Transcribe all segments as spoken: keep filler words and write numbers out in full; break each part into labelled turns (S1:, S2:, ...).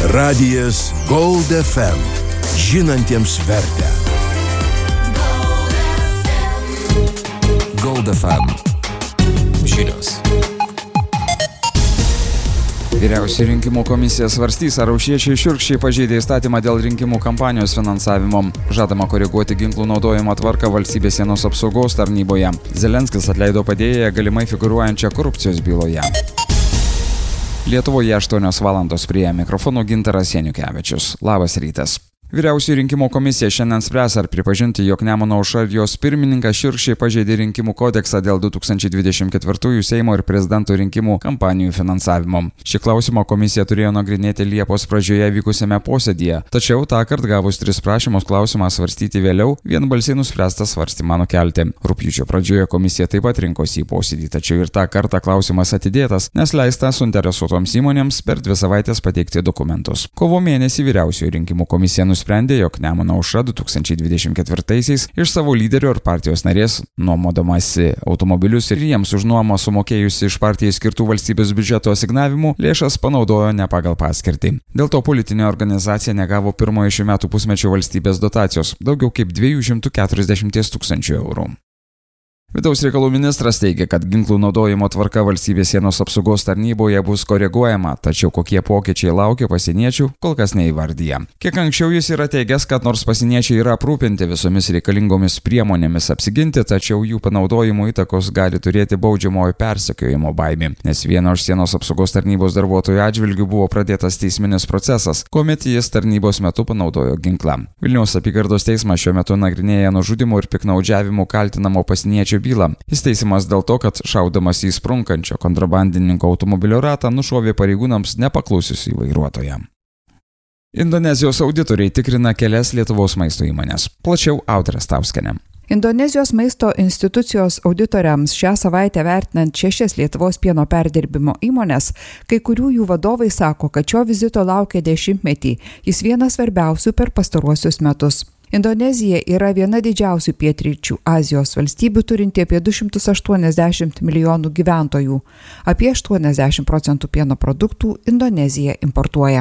S1: Radijas Gold F M. Žinantiems vertę. Gold F M. Žinios.
S2: Vyriausioji rinkimų komisija svarstys, ar Aušriečiai šiurkščiai pažeidė įstatymą dėl rinkimų kampanijos finansavimo. Žadama koreguoti ginklų naudojimo tvarką valstybės sienos apsaugos tarnyboje. Zelenskis atleido padėjėją galimai figūruojančią korupcijos byloje. Lietuvoje aštuonios valandos, prie mikrofono Gintaras Janiukevičius. Labas rytas. Vyriausioji rinkimų komisija šiandien spręs, ar pripažinti, jog Nemuno aušra ir jos pirmininkas šiurkščiai pažeidė rinkimų kodeksą dėl du tūkstančiai dvidešimt ketvirtųjų Seimo ir prezidento rinkimų kampanijų finansavimo. Šį klausimą komisija turėjo nagrinėti Liepos pradžioje vykusiame posėdyje, tačiau tąkart gavus tris prašymus klausimą svarstyti vėliau, vienbalsiai nuspręsta svarstymą nukelti. Rugpjūčio pradžioje komisija taip pat rinkosi į posėdį, tačiau ir tą kartą klausimas atidėtas, nes leista suinteresuotoms įmonėms per dvi savaitės pateikti dokumentus. Kovo mėnesį vyriausioji rinkimų komisija nusprendė Sprendė, jog Nemuno aušra du tūkstančiai dvidešimt ketvirtaisiais iš savo lyderio ir partijos narės nuomodamasi automobilius ir jiems už nuomą sumokėjusi iš partijai skirtų valstybės biudžeto asignavimų lėšas panaudojo ne pagal paskirtį. Dėl to politinė organizacija negavo pirmojo šių metų pusmečio valstybės dotacijos, daugiau kaip dviejų šimtų keturiasdešimt tūkstančių eurų. Vidaus reikalų ministras teigia, kad ginklų naudojimo tvarka valstybės sienos apsaugos tarnyboje bus koreguojama, tačiau kokie pokyčiai laukia pasieniečių, kol kas neįvardyja. Kiek anksčiau jis yra teigęs, kad nors pasieniečiai yra aprūpinti visomis reikalingomis priemonėmis apsiginti, tačiau jų panaudojimo įtakos gali turėti baudžiamojo persekiojimo baimė, nes vieno iš sienos apsaugos tarnybos darbuotojų atžvilgių buvo pradėtas teisminis procesas, kuomet jis tarnybos metu panaudojo ginklą. Vilniaus apygardos teismas šiuo metu nagrinėja nužudymu ir piknaudžiavimu kaltinamo pasieniečio bylą. Jis teisiamas dėl to, kad šaudamas į sprunkančio kontrabandininko automobilio ratą nušovė pareigūnams nepaklusiusį vairuotoją. Indonezijos auditoriai tikrina kelias Lietuvos maisto įmonės. Plačiau Audra Stauskienė.
S3: Indonezijos maisto institucijos auditoriams šią savaitę vertinant šešias Lietuvos pieno perdirbimo įmonės, kai kurių jų vadovai sako, kad šio vizito laukia dešimtmetį, jis vienas svarbiausių per pastaruosius metus. Indonezija yra viena didžiausių pietryčių Azijos valstybių, turinti apie du šimtus aštuoniasdešimt milijonų gyventojų. Apie aštuoniasdešimt procentų pieno produktų Indonezija importuoja.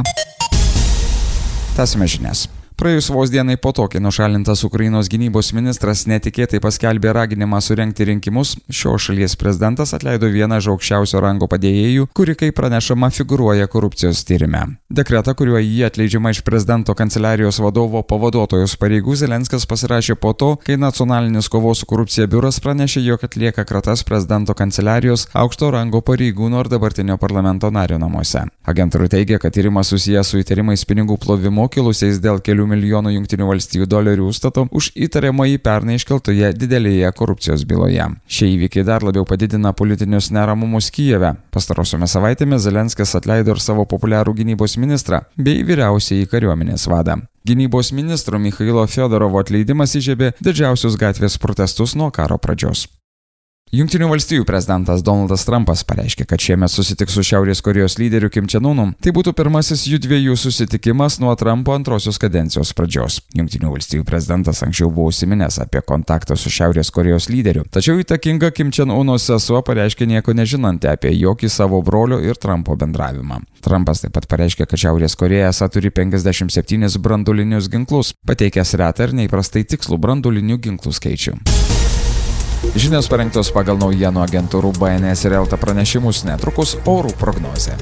S2: Tęsime žinias. Praėjus vos dienai po to, kai nušalintas Ukrainos gynybos ministras netikėtai paskelbė raginimą surengti rinkimus, šios šalies prezidentas atleido vieną iš aukščiausio rango padėjėjų, kuri, kaip pranešama, figūruoja korupcijos tyrime. Dekretą, kuriuo jį atleidžiama iš prezidento kanceliarijos vadovo pavaduotojos pareigų, Zelenskis pasirašė po to, kai nacionalinis kovos su korupcija biuras pranešė, jog atlieka kratas prezidento kanceliarijos aukšto rango pareigūno ir dabartinio parlamento nario namuose. Agentūra teigia, kad tyrimas susijęs su įtarimais pinigų plovimu kilusiais dėl kelių milijonų jungtinių valstijų dolerių užstato už įtariamąjį pernai iškeltoje didelėje korupcijos byloje. Šie įvykiai dar labiau padidina politinius neramumus Kijeve. Pastarosiomis savaitėmis Zelenskis atleido ir savo populiarų gynybos ministrą bei vyriausiąjį kariuomenės vadą. Gynybos ministro Michailo Fiodorovo atleidimas įžiebė didžiausius gatvės protestus nuo karo pradžios. Jungtinių valstijų prezidentas Donaldas Trumpas pareiškė, kad šiemet susitiks su Šiaurės Korėjos lyderiu Kim Chen Unu. Tai būtų pirmasis jų dviejų susitikimas nuo Trumpo antrosios kadencijos pradžios. Jungtinių valstijų prezidentas anksčiau buvo užsiminęs apie kontaktą su Šiaurės Korėjos lyderiu, tačiau įtakinga Kim Chen Uno sesuo pareiškė nieko nežinanti apie jokį savo brolio ir Trumpo bendravimą. Trumpas taip pat pareiškė, kad Šiaurės Korėja esą turi penkiasdešimt septynis branduolinius ginklus, pateikęs retą ir neįprastai tikslų branduolinių ginklų skaičių. Žinios parengtos pagal naujienų agentūrų B N S ir Elta pranešimus, netrukus orų prognozė.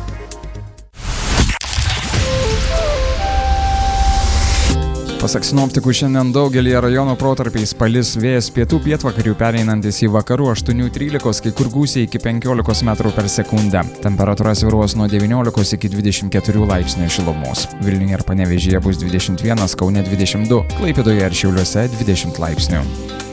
S2: Pasak sinoptikų, šiandien daugelį rajonų protarpiais palis, vėjas pietų pietvakarių pereinantis į vakarų aštuonių trylikos, kai kur gūsiai iki penkiolikos metrų per sekundę. Temperatūra svyruos nuo devyniolikos iki dvidešimt keturių laipsnių šilumos. Vilniuje ir Panevėžyje bus dvidešimt vienas, Kaune dvidešimt du, Klaipėdoje ir Šiauliuose dvidešimt laipsnių.